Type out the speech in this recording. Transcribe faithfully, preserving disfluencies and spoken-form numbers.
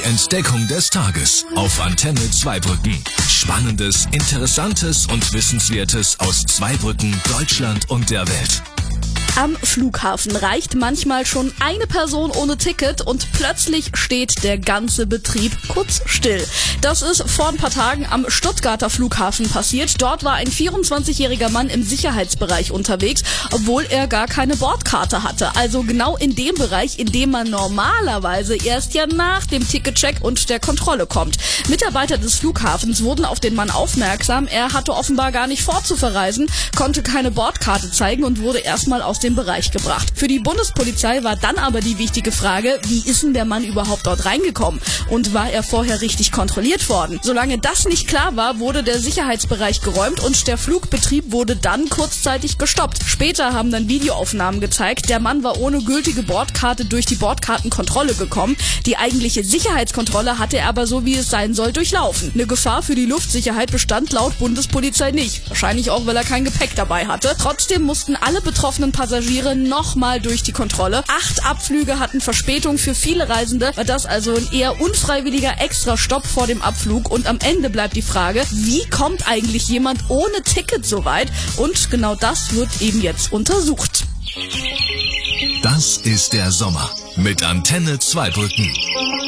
Entdeckung des Tages auf Antenne Zweibrücken. Spannendes, Interessantes und Wissenswertes aus Zweibrücken, Deutschland und der Welt. Am Flughafen reicht manchmal schon eine Person ohne Ticket und plötzlich steht der ganze Betrieb kurz still. Das ist vor ein paar Tagen am Stuttgarter Flughafen passiert. Dort war ein vierundzwanzigjähriger Mann im Sicherheitsbereich unterwegs, obwohl er gar keine Bordkarte hatte. Also genau in dem Bereich, in dem man normalerweise erst ja nach dem Ticketcheck und der Kontrolle kommt. Mitarbeiter des Flughafens wurden auf den Mann aufmerksam. Er hatte offenbar gar nicht vor zu verreisen, konnte keine Bordkarte zeigen und wurde erstmal aus dem Bereich gebracht. Für die Bundespolizei war dann aber die wichtige Frage, wie ist denn der Mann überhaupt dort reingekommen? Und war er vorher richtig kontrolliert worden? Solange das nicht klar war, wurde der Sicherheitsbereich geräumt und der Flugbetrieb wurde dann kurzzeitig gestoppt. Später haben dann Videoaufnahmen gezeigt, der Mann war ohne gültige Bordkarte durch die Bordkartenkontrolle gekommen. Die eigentliche Sicherheitskontrolle hatte er aber so wie es sein soll durchlaufen. Eine Gefahr für die Luftsicherheit bestand laut Bundespolizei nicht. Wahrscheinlich auch, weil er kein Gepäck dabei hatte. Trotzdem mussten alle betroffenen Passagiere nochmal durch die Kontrolle. Acht Abflüge hatten Verspätung. Für viele Reisende war das also ein eher unfreiwilliger Extrastopp vor dem Abflug. Und am Ende bleibt die Frage, wie kommt eigentlich jemand ohne Ticket so weit? Und genau das wird eben jetzt untersucht. Das ist der Sommer mit Antenne Zweibrücken.